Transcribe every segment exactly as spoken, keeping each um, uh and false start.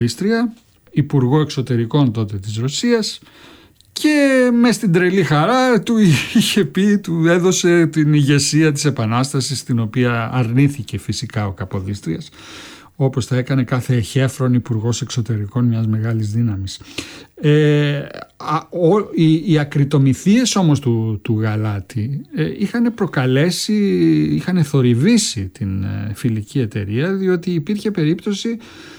υπουργό εξωτερικών τότε της Ρωσίας, και μες στην τρελή χαρά του είχε πει, του έδωσε την ηγεσία της Επανάστασης, την οποία αρνήθηκε φυσικά ο Καποδίστριας, όπως θα έκανε κάθε εχέφρον υπουργός εξωτερικών μιας μεγάλης δύναμης. Ε, α, ο, οι, οι ακριτομυθίες όμως του, του Γαλάτη ε, είχαν προκαλέσει, είχαν θορυβήσει την ε, φιλική εταιρεία, διότι υπήρχε περίπτωση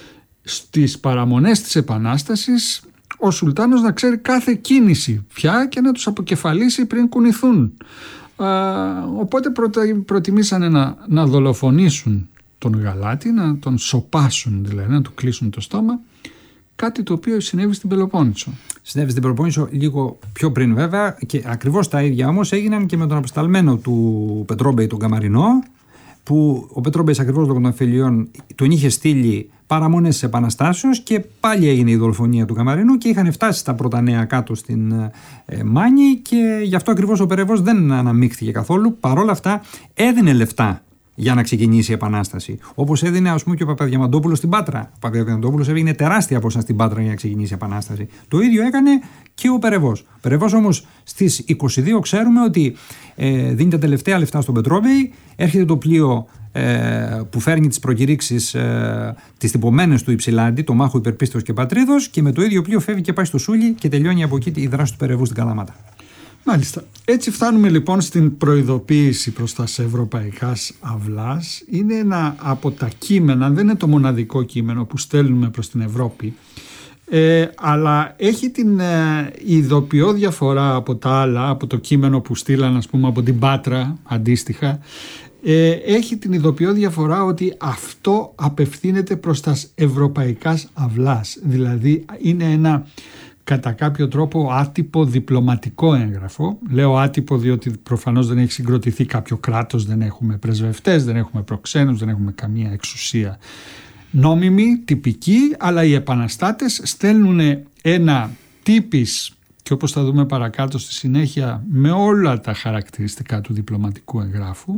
στις παραμονές της Επανάστασης ο Σουλτάνος να ξέρει κάθε κίνηση πια και να τους αποκεφαλίσει πριν κουνηθούν. Α, οπότε προτα, προτιμήσανε να, να δολοφονήσουν τον Γαλάτη, να τον σοπάσουν, δηλαδή να του κλείσουν το στόμα, κάτι το οποίο συνέβη στην Πελοπόννησο. Συνέβη στην Πελοπόννησο λίγο πιο πριν βέβαια, και ακριβώς τα ίδια όμως έγιναν και με τον αποσταλμένο του Πετρόμπεϊ, τον Καμαρινό, που ο Πετρόμπεϊς ακριβώς λόγω των αφιλιών τον είχε στείλει παραμονές της Επαναστάσεως, και πάλι έγινε η δολοφονία του Καμαρινού και είχαν φτάσει στα πρώτα νέα κάτω στην ε, Μάνη, και γι' αυτό ακριβώς ο Περεβός δεν αναμίχθηκε καθόλου. Παρόλα αυτά έδινε λεφτά για να ξεκινήσει η Επανάσταση. Όπως έδινε, ας πούμε, και ο Παπαδιαμαντόπουλος στην Πάτρα. Ο Παπαδιαμαντόπουλος έδινε τεράστια ποσά στην Πάτρα για να ξεκινήσει η Επανάσταση. Το ίδιο έκανε και ο Περεβός. Ο Περεβός όμως στις είκοσι δύο ξέρουμε ότι ε, δίνει τα τελευταία λεφτά στον Πετρόμπεϊ, έρχεται το πλοίο ε, που φέρνει τις προκηρύξεις, ε, τις τυπωμένες του Υψηλάντη, το Μάχο Υπερπίστεως και Πατρίδος, και με το ίδιο πλοίο φεύγει και πάει στο Σούλι και τελειώνει από εκεί η δράση του Περεβού στην Καλαμάτα. Μάλιστα. Έτσι φτάνουμε λοιπόν στην προειδοποίηση προς τα ευρωπαϊκάς αυλάς. Είναι ένα από τα κείμενα, δεν είναι το μοναδικό κείμενο που στέλνουμε προς την Ευρώπη, ε, αλλά έχει την ε, ειδοποιώ διαφορά από τα άλλα, από το κείμενο που στείλαν, ας πούμε, από την Πάτρα αντίστοιχα. Ε, έχει την ειδοποιώ διαφορά ότι αυτό απευθύνεται προς τα ευρωπαϊκάς αυλάς, δηλαδή είναι ένα κατά κάποιο τρόπο άτυπο διπλωματικό έγγραφο. Λέω άτυπο διότι προφανώς δεν έχει συγκροτηθεί κάποιο κράτος, δεν έχουμε πρεσβευτές, δεν έχουμε προξένους, δεν έχουμε καμία εξουσία νόμιμη, τυπική, αλλά οι επαναστάτες στέλνουν ένα τύπης, και όπως θα δούμε παρακάτω στη συνέχεια, με όλα τα χαρακτηριστικά του διπλωματικού εγγράφου,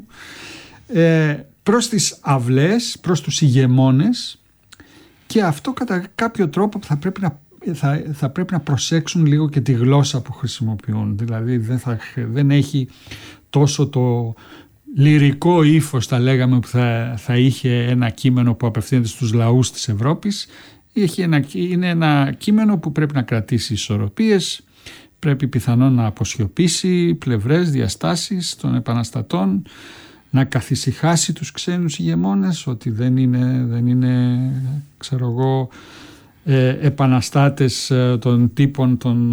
ε, προς τις αυλές, προς τους ηγεμόνες, και αυτό κατά κάποιο τρόπο θα πρέπει να Θα, θα πρέπει να προσέξουν λίγο και τη γλώσσα που χρησιμοποιούν. Δηλαδή δεν, θα, δεν έχει τόσο το λυρικό ύφος, θα λέγαμε, που θα, θα είχε ένα κείμενο που απευθύνεται στους λαούς της Ευρώπης. Έχει ένα, είναι ένα κείμενο που πρέπει να κρατήσει ισορροπίες, πρέπει πιθανόν να αποσιωπήσει πλευρές, διαστάσεις των επαναστατών, να καθησυχάσει τους ξένους ηγεμόνες ότι δεν είναι, δεν είναι ξέρω εγώ, Ε, επαναστάτες ε, των τύπων των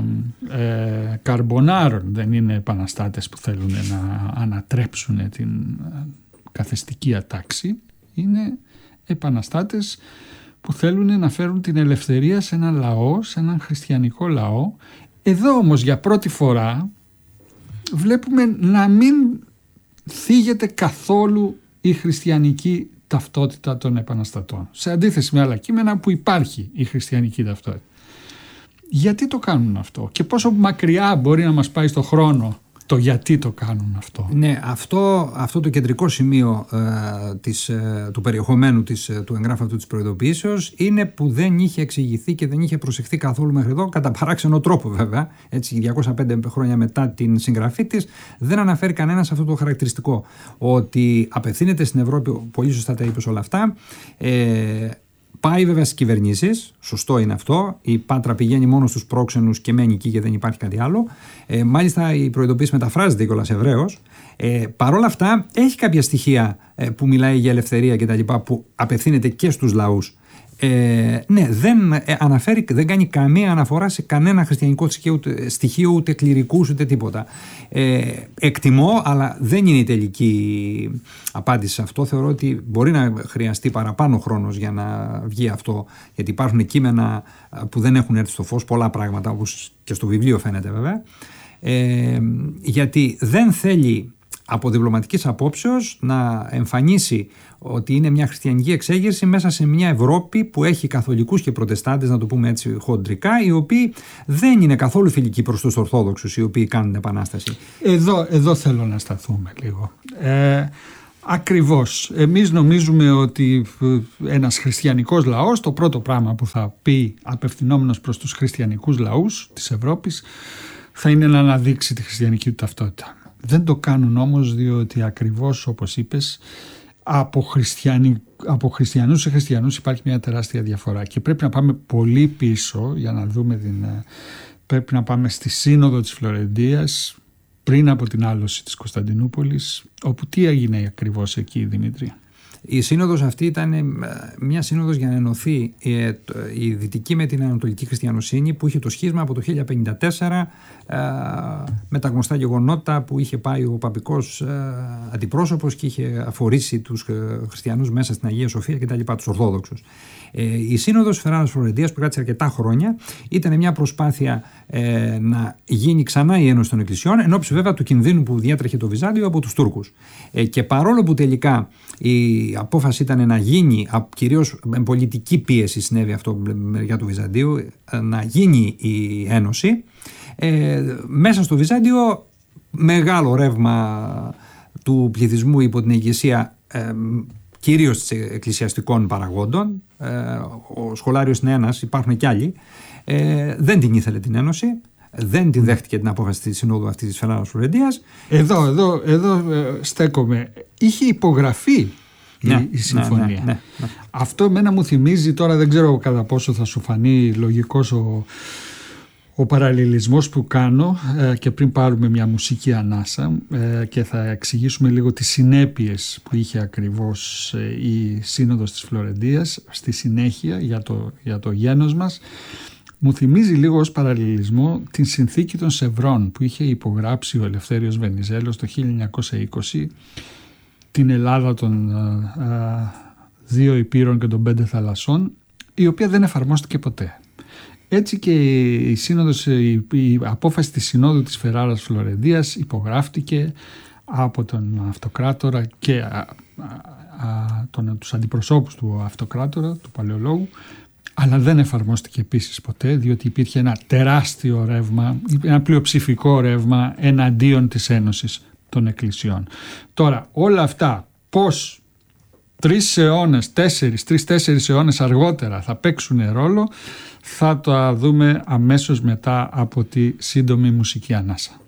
ε, καρμπονάρων, δεν είναι επαναστάτες που θέλουν να ανατρέψουν την ε, καθεστική ατάξη, είναι επαναστάτες που θέλουν να φέρουν την ελευθερία σε έναν λαό, σε έναν χριστιανικό λαό. Εδώ όμως για πρώτη φορά βλέπουμε να μην θίγεται καθόλου η χριστιανική ταυτότητα των επαναστατών, σε αντίθεση με άλλα κείμενα που υπάρχει η χριστιανική ταυτότητα. Γιατί το κάνουν αυτό και πόσο μακριά μπορεί να μας πάει στο χρόνο το γιατί το κάνουν αυτό? Ναι, αυτό, αυτό το κεντρικό σημείο ε, της, ε, του περιεχομένου της, ε, του εγγράφου αυτού της προειδοποιήσεως είναι που δεν είχε εξηγηθεί και δεν είχε προσεχθεί καθόλου μέχρι εδώ, κατά παράξενο τρόπο βέβαια, έτσι διακόσια πέντε χρόνια μετά την συγγραφή της, δεν αναφέρει κανένας αυτό το χαρακτηριστικό, ότι απευθύνεται στην Ευρώπη, πολύ σωστά τα είπες όλα αυτά, ε, πάει βέβαια στις κυβερνήσεις, σωστό είναι αυτό. Η Πάτρα πηγαίνει μόνο στους πρόξενους και μένει εκεί και δεν υπάρχει κάτι άλλο. Ε, μάλιστα η προειδοποίηση μεταφράζεται κιόλας εβραίως. Ε, Παρ' όλα αυτά έχει κάποια στοιχεία ε, που μιλάει για ελευθερία κτλ. Που απευθύνεται και στους λαούς. Ε, ναι, δεν ε, αναφέρει, δεν κάνει καμία αναφορά σε κανένα χριστιανικό στοιχείο, ούτε, στοιχείο, ούτε κληρικούς, ούτε τίποτα. Ε, εκτιμώ, αλλά δεν είναι η τελική απάντηση σε αυτό. Θεωρώ ότι μπορεί να χρειαστεί παραπάνω χρόνος για να βγει αυτό, γιατί υπάρχουν κείμενα που δεν έχουν έρθει στο φως, πολλά πράγματα, όπως και στο βιβλίο φαίνεται βέβαια. Ε, γιατί δεν θέλει από διπλωματικής απόψεως να εμφανίσει ότι είναι μια χριστιανική εξέγερση μέσα σε μια Ευρώπη που έχει καθολικούς και προτεστάντες, να το πούμε έτσι χοντρικά, οι οποίοι δεν είναι καθόλου φιλικοί προς τους Ορθόδοξους, οι οποίοι κάνουν επανάσταση. Εδώ, εδώ θέλω να σταθούμε λίγο. Ε, Ακριβώς. Εμείς νομίζουμε ότι ένας χριστιανικός λαός, το πρώτο πράγμα που θα πει απευθυνόμενος προς τους χριστιανικούς λαούς της Ευρώπης, θα είναι να αναδείξει τη χριστιανική του ταυτότητα. Δεν το κάνουν όμως, διότι ακριβώς όπως είπες, από, χριστιανι... από χριστιανούς σε χριστιανούς υπάρχει μια τεράστια διαφορά και πρέπει να πάμε πολύ πίσω για να δούμε την... Πρέπει να πάμε στη Σύνοδο της Φλωρεντίας, πριν από την άλωση της Κωνσταντινούπολης, όπου τι έγινε ακριβώς εκεί, Δημήτρη? Η σύνοδος αυτή ήταν μια σύνοδος για να ενωθεί η δυτική με την ανατολική χριστιανοσύνη, που είχε το σχίσμα από το χίλια πενήντα τέσσερα με τα γνωστά γεγονότα που είχε πάει ο παπικός αντιπρόσωπος και είχε αφορήσει τους χριστιανούς μέσα στην Αγία Σοφία και τα λοιπά, τους Ορθόδοξους. Η Σύνοδος Φεράρας Φλωρεντίας, που κράτησε αρκετά χρόνια, ήταν μια προσπάθεια ε, να γίνει ξανά η Ένωση των Εκκλησιών, ενώπιση βέβαια του κινδύνου που διέτρεχε το Βυζάντιο από τους Τούρκους. Ε, και παρόλο που τελικά η απόφαση ήταν να γίνει, κυρίως με πολιτική πίεση συνέβη αυτό από την μεριά του Βυζαντίου, να γίνει η Ένωση, ε, μέσα στο Βυζάντιο μεγάλο ρεύμα του πληθυσμού υπό την ηγεσία ε, κυρίως εκκλησιαστικών παραγόντων, ε, ο Σχολάριος είναι ένας, υπάρχουν κι άλλοι, ε, δεν την ήθελε την Ένωση, δεν την δέχτηκε την απόφαση της Συνόδου αυτής της Φεράρας Φλωρεντίας. Εδώ, εδώ, εδώ ε, στέκομαι. Είχε υπογραφεί η, ναι, η συμφωνία. Ναι, ναι, ναι, ναι. Αυτό εμένα μου θυμίζει, τώρα δεν ξέρω κατά πόσο θα σου φανεί λογικός ο, ο παραλληλισμός που κάνω, ε, και πριν πάρουμε μια μουσική ανάσα ε, και θα εξηγήσουμε λίγο τις συνέπειες που είχε ακριβώς ε, η Σύνοδος της Φλωρεντίας στη συνέχεια για το, για το γένος μας. Μου θυμίζει λίγο ως παραλληλισμό την συνθήκη των Σευρών που είχε υπογράψει ο Ελευθέριος Βενιζέλος το χίλια εννιακόσια είκοσι, την Ελλάδα των α, α, δύο υπήρων και των πέντε θαλασσών, η οποία δεν εφαρμόστηκε ποτέ. Έτσι και η, σύνοδος, η, η απόφαση της Συνόδου της Φεράρας Φλωρεντίας υπογράφτηκε από τον Αυτοκράτορα και α, α, α, τον, τους αντιπροσώπους του Αυτοκράτορα, του Παλαιολόγου, αλλά δεν εφαρμόστηκε επίσης ποτέ, διότι υπήρχε ένα τεράστιο ρεύμα, ένα πλειοψηφικό ρεύμα εναντίον της Ένωσης των Εκκλησιών. Τώρα όλα αυτά πώς τρεις αιώνες, τέσσερις, τρεις-τέσσερις αιώνες αργότερα θα παίξουν ρόλο, θα το δούμε αμέσως μετά από τη σύντομη μουσική ανάσα.